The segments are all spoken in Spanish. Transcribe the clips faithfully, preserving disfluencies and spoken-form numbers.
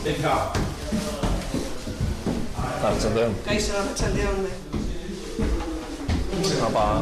Venga. Arratsaldeon. Kaixo, arratsaldeon. Papá.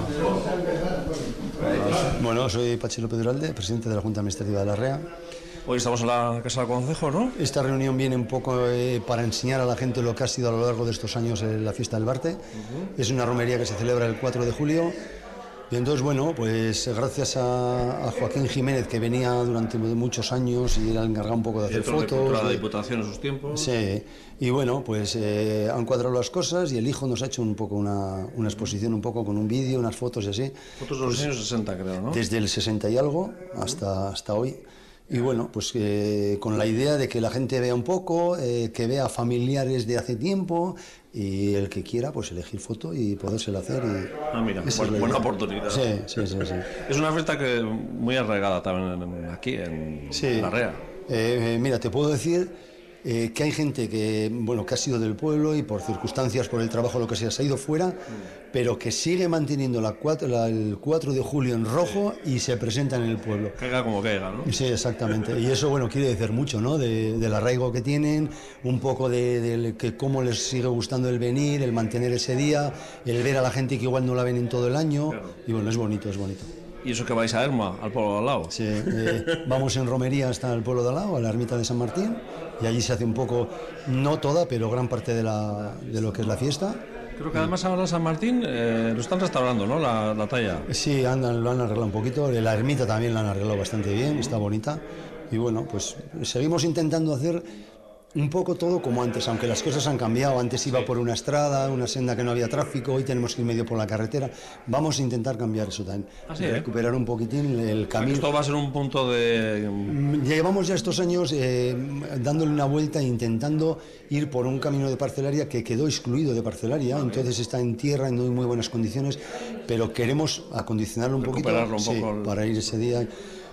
Bueno, soy Patxi López Duralde, presidente de la Junta Administrativa de Larrea. Hoy estamos en la Casa del Concejo, ¿no? Esta reunión viene un poco eh, para enseñar a la gente lo que ha sido a lo largo de estos años eh, la fiesta del Barte. Uh-huh. Es una romería que se celebra el cuatro de julio. Y entonces, bueno, pues gracias a, a Joaquín Jiménez, que venía durante muchos años y era el encargado un poco de hacer fotos. De la Diputación en sus tiempos. Sí, y bueno, pues eh, han cuadrado las cosas y el hijo nos ha hecho un poco una, una exposición un poco con un vídeo, unas fotos y así. Fotos de los pues, años sesenta, creo, ¿no? Desde el sesenta y algo hasta, hasta hoy. Y bueno, pues eh, con la idea de que la gente vea un poco, eh, que vea familiares de hace tiempo y el que quiera, pues elegir foto y podérsela hacer. Y ah, mira, buena, buena oportunidad. Sí, sí, sí, sí. Es una fiesta que muy arraigada también en, aquí, en sí. Larrea. Eh, eh, mira, te puedo decir eh, que hay gente que, bueno, que ha sido del pueblo y por circunstancias, por el trabajo, lo que sea, se ha ido fuera, mm. pero que sigue manteniendo la cuatro, la, el cuatro de julio en rojo y se presenta en el pueblo. Caiga como caiga, ¿no? Sí, exactamente. Y eso, bueno, quiere decir mucho, ¿no? De, del arraigo que tienen, un poco de, de que cómo les sigue gustando el venir, el mantener ese día, el ver a la gente que igual no la ven en todo el año. Claro. Y bueno, es bonito, es bonito. ¿Y eso que vais a Erma, al pueblo de al lado? Sí, eh, vamos en romería hasta el pueblo de al lado, a la ermita de San Martín, y allí se hace un poco, no toda, pero gran parte de, la, de lo que es la fiesta. Creo que además ahora San Martín eh, lo están restaurando, ¿no? La, la talla. Sí, andan, lo han arreglado un poquito, la ermita también la han arreglado bastante bien, está bonita, y bueno, pues seguimos intentando hacer un poco todo como antes, aunque las cosas han cambiado. Antes iba por una estrada, una senda que no había tráfico, hoy tenemos que ir medio por la carretera. Vamos a intentar cambiar eso también, ¿Ah, sí, eh? recuperar un poquitín el camino. Esto va a ser un punto de... Llevamos ya estos años eh, dándole una vuelta e intentando ir por un camino de parcelaria que quedó excluido de parcelaria, vale. Entonces está en tierra, en muy buenas condiciones, pero queremos acondicionarlo un poquito un sí, poco el... para ir ese día.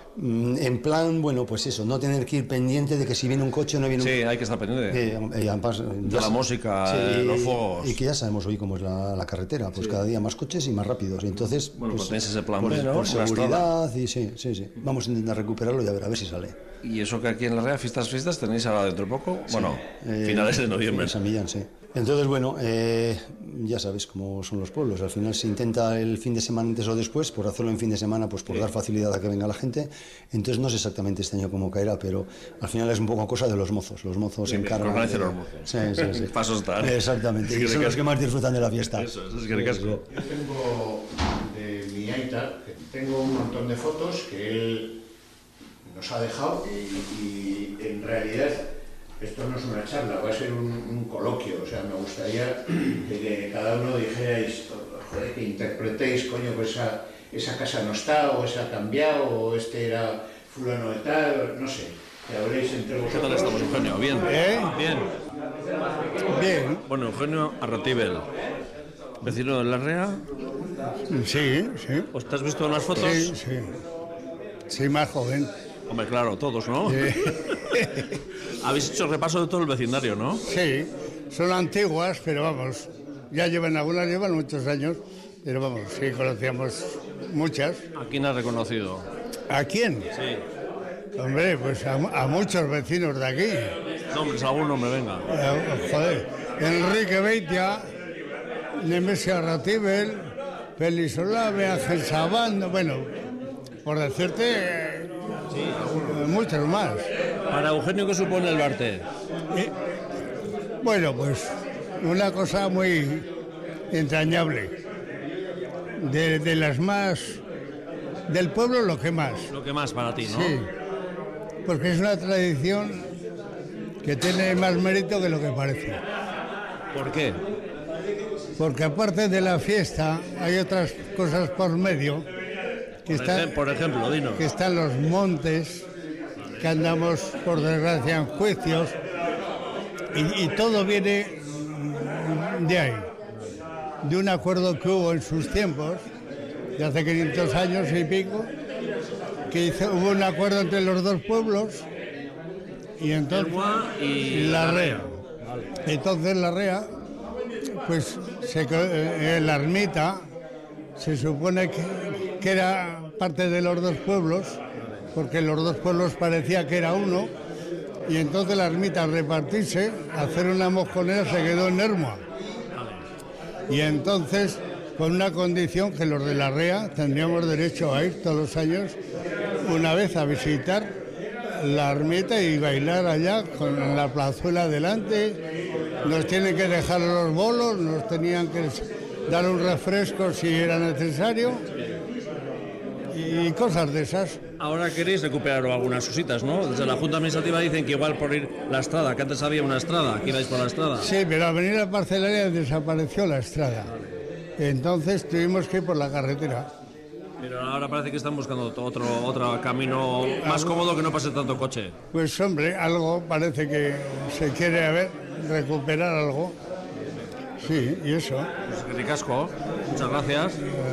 En plan, bueno, pues eso, no tener que ir pendiente de que si viene un coche o no viene un... Sí, hay que estar pendiente eh, eh, además, de la música, sí, eh, los fuegos. Y que ya sabemos hoy cómo es la, la carretera, pues sí. Cada día más coches y más rápidos. Y entonces, bueno, pues, pues tenéis ese plan por, B, ¿no? Por seguridad, y sí, sí, sí. Vamos a intentar recuperarlo y a ver, a ver si sale. Y eso que aquí en Larrea, fiestas, fiestas, tenéis ahora dentro de poco, sí. Bueno, eh, finales de noviembre. En San Millán, sí. Entonces, bueno, eh, ya sabes cómo son los pueblos. Al final se intenta el fin de semana antes o después, por hacerlo en fin de semana, pues por sí. dar facilidad a que venga la gente. Entonces no sé exactamente este año cómo caerá, pero al final es un poco cosa de los mozos. Los mozos se encargan. De... los mozos. Sí, sí, sí. Pasos tal. Exactamente. Y son los que más disfrutan de la fiesta. Eso, eso es que ricasco. Yo tengo de mi aita, tengo un montón de fotos que él nos ha dejado y, y en realidad esto no es una charla, va a ser un, un coloquio. O sea, me gustaría que, que cada uno dijerais, joder, que interpretéis, coño, pues esa, esa casa no está, o esa ha cambiado, o este era fulano de tal, no sé, que habléis entre vosotros. ¿Qué tal estamos, Eugenio? ¿Bien? ¿Eh? Bien. Bien. Bueno, Eugenio Arratibel, vecino de Larrea. Sí, sí. ¿Os te has visto en las fotos? Sí, sí. Sí, más joven. Hombre, claro, todos, ¿no? Sí. Habéis hecho repaso de todo el vecindario, ¿no? Sí, son antiguas, pero vamos, ya llevan, algunas llevan muchos años, pero vamos, sí, conocíamos muchas. ¿A quién has reconocido? ¿A quién? Sí. Hombre, pues a, a muchos vecinos de aquí. Nombres, algún nombre, venga. Eh, joder, Enrique Beitia, Nemesio Arratibel, Félix Olave, Ángel Sabando, bueno, por decirte, sí, eh, muchos más. Para Eugenio, ¿qué supone el Barte? Eh, bueno, pues una cosa muy entrañable. De, de las más... Del pueblo, lo que más. Lo que más para ti, ¿no? Sí, porque es una tradición que tiene más mérito que lo que parece. ¿Por qué? Porque aparte de la fiesta, hay otras cosas por medio. Que por, están, ej por ejemplo, dinos. Que están los montes, que andamos, por desgracia, en juicios, y, y todo viene de ahí, de un acuerdo que hubo en sus tiempos, de hace quinientos años y pico, que hizo, hubo un acuerdo entre los dos pueblos, y entonces y Larrea. Vale. Entonces Larrea, pues se, eh, la ermita se supone que, que era parte de los dos pueblos, porque los dos pueblos parecía que era uno, y entonces la ermita, al repartirse, hacer una mosconera, se quedó en Ermua. Y entonces, con una condición que los de la R E A tendríamos derecho a ir todos los años, una vez a visitar la ermita y bailar allá con la plazuela delante. Nos tienen que dejar los bolos, nos tenían que dar un refresco si era necesario y cosas de esas. Ahora queréis recuperar algunas cositas, ¿no? Desde la Junta Administrativa dicen que igual por ir la Estrada, que antes había una Estrada, que ibais por la Estrada. Sí, pero al venir a Parcelaria desapareció la Estrada. Entonces tuvimos que ir por la carretera. Pero ahora parece que están buscando otro, otro camino más cómodo que no pase tanto coche. Pues hombre, algo parece que se quiere a ver, recuperar algo. Sí, y eso. Pues ricasco, muchas gracias.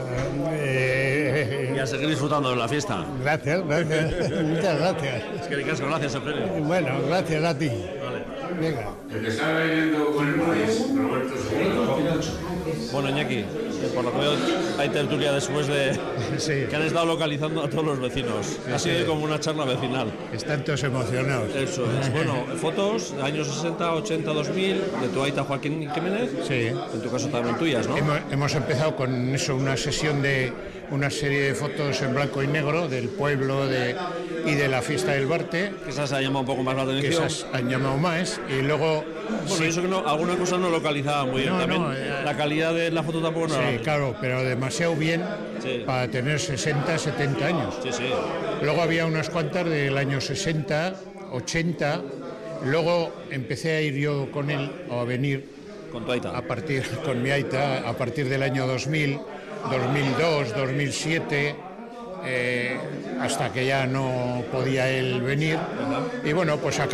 Eh, Y a seguir disfrutando de la fiesta. gracias, gracias. Muchas gracias. Es que ricasco, gracias, Eugenio. Bueno, gracias a ti. Venga. El que está viviendo con el maíz, Roberto segundo. Bueno, Iñaki, por lo que veo hay tertulia después de Sí, que han estado localizando a todos los vecinos. Ha sido sí. como una charla vecinal. están todos emocionados. Eso es. Bueno, fotos de años sesenta, ochenta, dos mil, de tu aita Joaquín Jiménez. Sí. En tu caso también tuyas, ¿no? Hemos, hemos empezado con eso, una sesión de una serie de fotos en blanco y negro del pueblo de, y de la fiesta del Barte, Que esas ha llamado un poco más la que atención. esas han llamado más, y luego... Bueno, y eso que no, alguna cosa no localizaba muy bien. No, También no, eh, la calidad de la foto tampoco no era la Sí, misma. claro, pero demasiado bien Sí. para tener sesenta, setenta años. Sí, sí. Luego había unas cuantas del año sesenta, ochenta, luego empecé a ir yo con él, o a venir, Con tu aita. a partir con mi aita a partir del año dos mil, dos mil dos, dos mil siete, eh, hasta que ya no podía él venir. Y bueno, pues acá